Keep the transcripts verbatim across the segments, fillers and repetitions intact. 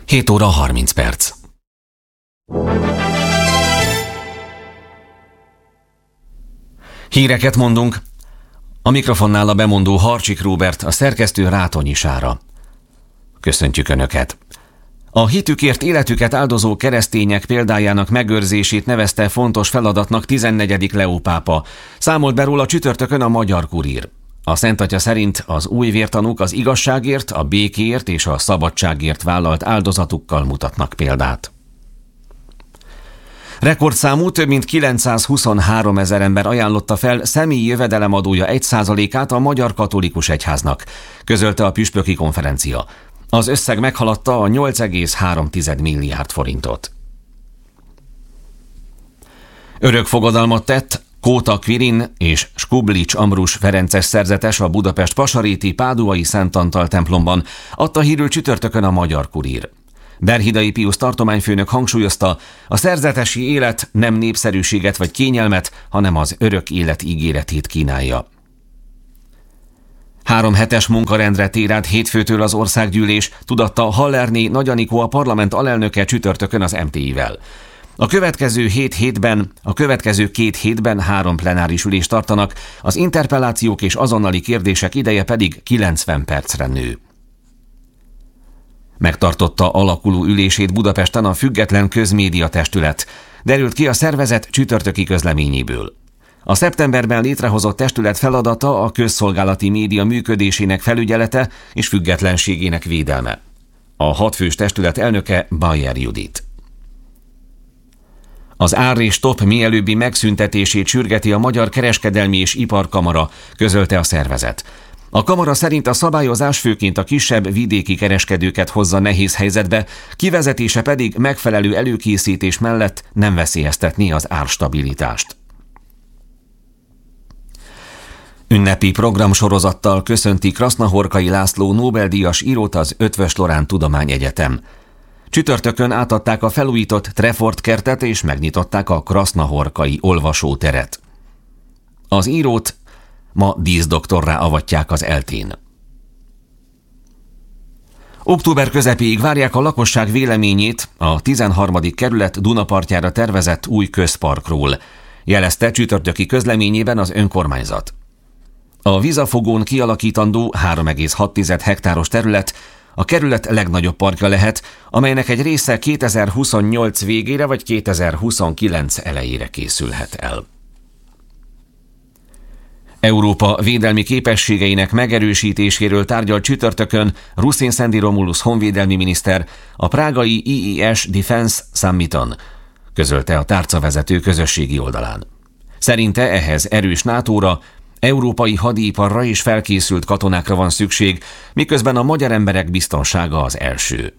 hét óra harminc perc. Híreket mondunk. A mikrofonnál a bemondó Harcsik Róbert, a szerkesztő Rátonyi Sára. Köszöntjük Önöket! A hitükért életüket áldozó keresztények példájának megőrzését nevezte fontos feladatnak tizennegyedik Leó pápa. Számolt be róla csütörtökön a Magyar Kurír. A Szent Atya szerint az új vértanúk az igazságért, a békéért és a szabadságért vállalt áldozatukkal mutatnak példát. Rekordszámú több mint kilencszázhuszonhárom ezer ember ajánlotta fel személyi jövedelemadója egy százalékát a Magyar Katolikus Egyháznak, közölte a püspöki konferencia. Az összeg meghaladta a nyolc egész három milliárd forintot. Örök fogadalmat tett Kóta Kvirin és Skublics Ambrus ferences szerzetes a Budapest Pasaréti Páduai Szent Antal templomban, adta hírül csütörtökön a Magyar Kurír. Berhidai Piusz tartományfőnök hangsúlyozta, a szerzetesi élet nem népszerűséget vagy kényelmet, hanem az örök élet ígéretét kínálja. Három hetes munkarendre tér át hétfőtől az országgyűlés, tudatta Hallerné Nagy Anikó, a parlament alelnöke csütörtökön az em té i-vel. A következő hét hétben, a következő két hétben három plenáris ülést tartanak, az interpellációk és azonnali kérdések ideje pedig kilencven percre nő. Megtartotta alakuló ülését Budapesten a Független Közmédia Testület, derült ki a szervezet csütörtöki közleményéből. A szeptemberben létrehozott testület feladata a közszolgálati média működésének felügyelete és függetlenségének védelme. A hatfős testület elnöke Bayer Judit. Az ár és top mielőbbi megszüntetését sürgeti a Magyar Kereskedelmi és Iparkamara, közölte a szervezet. A kamara szerint a szabályozás főként a kisebb vidéki kereskedőket hozza nehéz helyzetbe, kivezetése pedig megfelelő előkészítés mellett nem veszélyeztetné az árstabilitást. Ünnepi programsorozattal köszönti Krasznahorkai László Nobel-díjas írót az Eötvös Loránd Tudományegyetem. Csütörtökön átadták a felújított Trefort kertet és megnyitották a Krasznahorkai olvasóteret. Az írót ma díszdoktorrá avatják az eltén. Október közepéig várják a lakosság véleményét a tizenharmadik kerület Dunapartjára tervezett új közparkról, jelezte csütörtöki közleményében az önkormányzat. A Vizafogón kialakítandó három egész hat hektáros terület a kerület legnagyobb parkja lehet, amelynek egy része kétezer-huszonnyolc végére vagy kétezer-huszonkilenc elejére készülhet el. Európa védelmi képességeinek megerősítéséről tárgyal csütörtökön Ruszin Szendi Romulus honvédelmi miniszter a prágai i i es Defense Summiton, közölte a tárcavezető közösségi oldalán. Szerinte ehhez erős nátóra, európai hadiiparra és felkészült katonákra van szükség, miközben a magyar emberek biztonsága az első.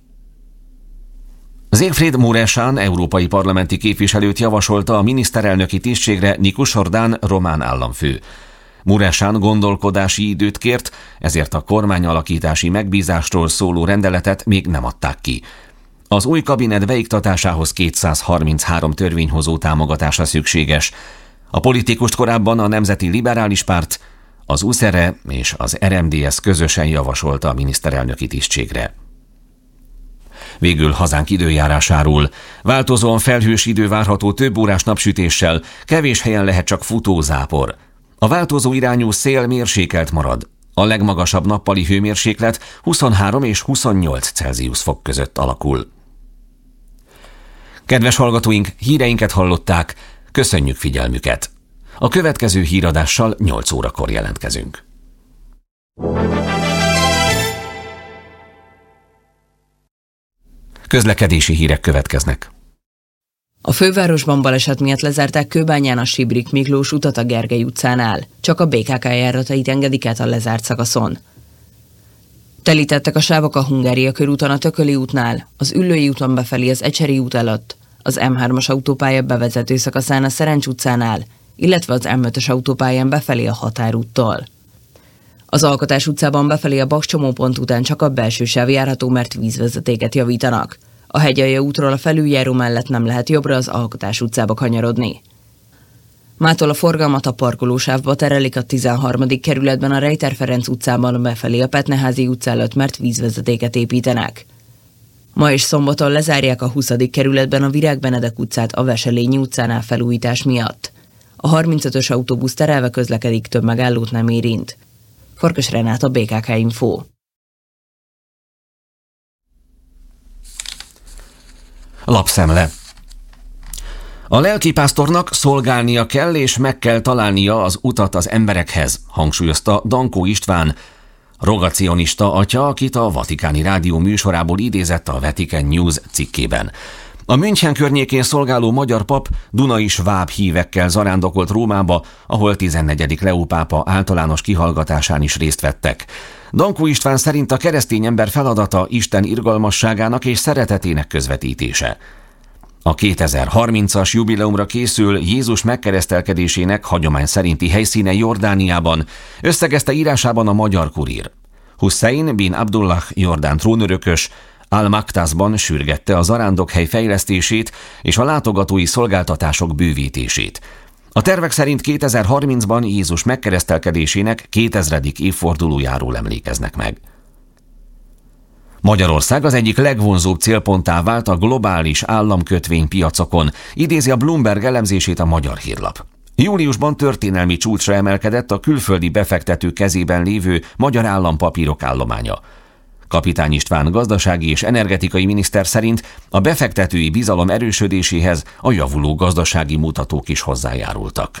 Siegfried Mureșan európai parlamenti képviselőt javasolta a miniszterelnöki tisztségre Nicu Șordan román államfő. Mureșan gondolkodási időt kért, ezért a kormányalakítási megbízásról szóló rendeletet még nem adták ki. Az új kabinet beiktatásához kétszázharminchárom törvényhozó támogatása szükséges. A politikust korábban a Nemzeti Liberális Párt, az u es zé er e és az er em dé es közösen javasolta a miniszterelnöki tisztségre. Végül hazánk időjárásáról. Változóan felhős idő várható több órás napsütéssel, kevés helyen lehet csak futózápor. A változó irányú szél mérsékelt marad. A legmagasabb nappali hőmérséklet huszonhárom és huszonnyolc Celsius fok között alakul. Kedves hallgatóink, híreinket hallották, köszönjük figyelmüket! A következő híradással nyolc órakor jelentkezünk. Közlekedési hírek következnek. A fővárosban baleset miatt lezárták Kőbányán a Sibrik Miklós utat a Gergely utcánál. Csak a bé ká ká járatait engedik át a lezárt szakaszon. Telítettek a sávok a Hungária körúton a Tököli útnál, az Üllői úton befelé az Ecseri út előtt, az em hármas autópálya bevezető szakaszán a Szerencs utcánál, illetve az em ötös autópályán befelé a Határúttól. Az Alkotás utcában befelé a Bakcsomópont után csak a belső sáv járható, mert vízvezetéket javítanak. A Hegyalja útról a felüljáró mellett nem lehet jobbra az Alkotás utcába kanyarodni. Mától a forgalmat a parkolósávba terelik a tizenharmadik kerületben a Rejter Ferenc utcában befelé a Petneházi utca előtt, mert vízvezetéket építenek. Ma és szombaton lezárják a huszadik kerületben a Virág Benedek utcát a Veselényi utcánál felújítás miatt. A harmincötös autóbusz terelve közlekedik, több megállót nem érint. Farkas Renáta, bé ká ká Info. Lapszemle. A lelkipásztornak szolgálnia kell és meg kell találnia az utat az emberekhez, hangsúlyozta Dankó István, rogacionista atya, akit a Vatikáni Rádió műsorából idézett a Vatican News cikkében. A München környékén szolgáló magyar pap dunai sváb hívekkel zarándokolt Rómába, ahol tizennegyedik Leó pápa általános kihallgatásán is részt vettek. Dankó István szerint a keresztény ember feladata Isten irgalmasságának és szeretetének közvetítése. A kétezer-harmincas jubileumra készül Jézus megkeresztelkedésének hagyomány szerinti helyszíne Jordániában, összegezte írásában a Magyar Kurír. Hussein bin Abdullah jordán trónörökös Al-Maktasban sürgette a zarándokhely fejlesztését és a látogatói szolgáltatások bővítését. A tervek szerint kétezer-harmincban Jézus megkeresztelkedésének kétezredik évfordulójáról emlékeznek meg. Magyarország az egyik legvonzóbb célponttá vált a globális államkötvénypiacokon, idézi a Bloomberg elemzését a Magyar Hírlap. Júliusban történelmi csúcsra emelkedett a külföldi befektetők kezében lévő magyar állampapírok állománya. Kapitány István gazdasági és energetikai miniszter szerint a befektetői bizalom erősödéséhez a javuló gazdasági mutatók is hozzájárultak.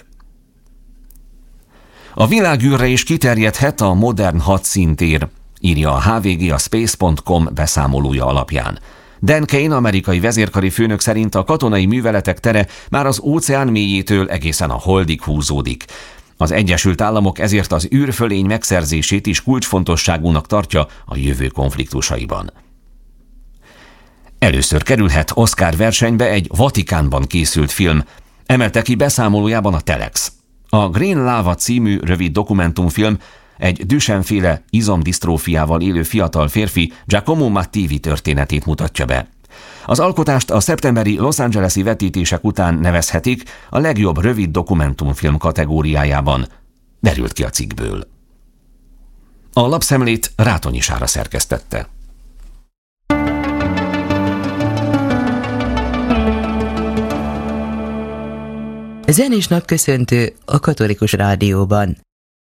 A világűrre is kiterjedhet a modern hadszíntér, írja a há vé gé a space pont com beszámolója alapján. Dan Kane, amerikai vezérkari főnök szerint a katonai műveletek tere már az óceán mélyétől egészen a holdig húzódik. Az Egyesült Államok ezért az űrfölény megszerzését is kulcsfontosságúnak tartja a jövő konfliktusaiban. Először kerülhet Oscar versenybe egy Vatikánban készült film, emelte ki beszámolójában a Telex. A Green Lava című rövid dokumentumfilm egy Duchenne-féle izomdisztrófiával élő fiatal férfi Giacomo Mattivi történetét mutatja be. Az alkotást a szeptemberi Los Angeles-i vetítések után nevezhetik a legjobb rövid dokumentumfilm kategóriájában, derült ki a cikkből. A lapszemlét Rátonyi Sára szerkesztette. Zenés napköszöntő a Katolikus Rádióban.